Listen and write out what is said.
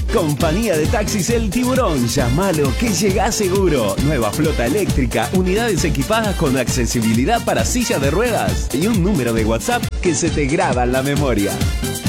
Compañía de Taxis El Tiburón. Llámalo que llegás seguro. Nueva flota eléctrica, unidades equipadas con accesibilidad para silla de ruedas y un número de WhatsApp que se te graba en la memoria.